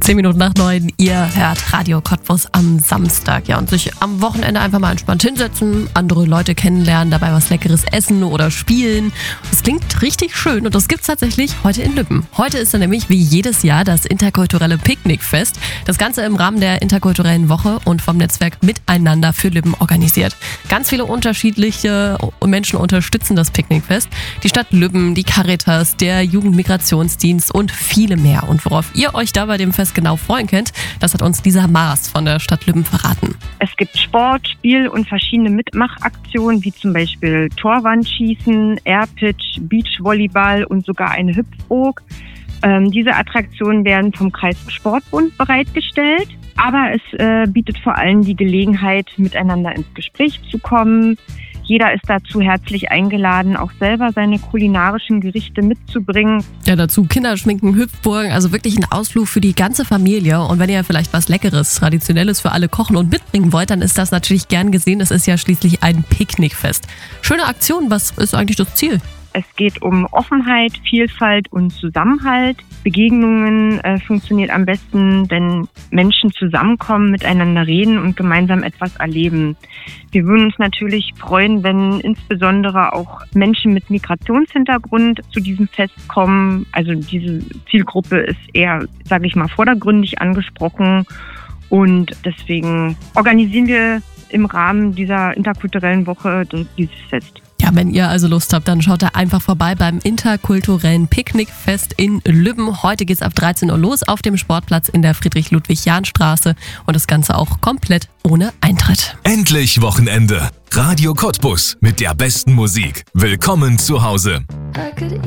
10 Minuten nach 9, ihr hört Radio Cottbus am Samstag. Ja, und sich am Wochenende einfach mal entspannt hinsetzen, andere Leute kennenlernen, dabei was Leckeres essen oder spielen. Das klingt richtig schön und das gibt's tatsächlich heute in Lübben. Heute ist dann nämlich wie jedes Jahr das interkulturelle Picknickfest. Das Ganze im Rahmen der interkulturellen Woche und vom Netzwerk Miteinander für Lübben organisiert. Ganz viele unterschiedliche Menschen unterstützen das Picknickfest. Die Stadt Lübben, die Caritas, der Jugendmigrationsdienst und viele mehr. Und worauf ihr euch da bei dem Fest genau freuen könnt, das hat uns Lisa Maas von der Stadt Lübben verraten. Es gibt Sport, Spiel und verschiedene Mitmachaktionen, wie zum Beispiel Torwandschießen, Airpitch, Beachvolleyball und sogar eine Hüpfburg. Diese Attraktionen werden vom Kreis Sportbund bereitgestellt, aber es bietet vor allem die Gelegenheit, miteinander ins Gespräch zu kommen. Jeder ist dazu herzlich eingeladen, auch selber seine kulinarischen Gerichte mitzubringen. Ja, dazu Kinderschminken, Hüpfburgen, also wirklich ein Ausflug für die ganze Familie. Und wenn ihr vielleicht was Leckeres, Traditionelles für alle kochen und mitbringen wollt, dann ist das natürlich gern gesehen. Es ist ja schließlich ein Picknickfest. Schöne Aktion, was ist eigentlich das Ziel? Es geht um Offenheit, Vielfalt und Zusammenhalt. Begegnungen funktioniert am besten, wenn Menschen zusammenkommen, miteinander reden und gemeinsam etwas erleben. Wir würden uns natürlich freuen, wenn insbesondere auch Menschen mit Migrationshintergrund zu diesem Fest kommen. Also diese Zielgruppe ist eher, sage ich mal, vordergründig angesprochen. Und deswegen organisieren wir im Rahmen dieser interkulturellen Woche dieses Fest. Ja, wenn ihr also Lust habt, dann schaut da einfach vorbei beim interkulturellen Picknickfest in Lübben. Heute geht's ab 13 Uhr los auf dem Sportplatz in der Friedrich-Ludwig-Jahn-Straße und das Ganze auch komplett ohne Eintritt. Endlich Wochenende. Radio Cottbus mit der besten Musik. Willkommen zu Hause.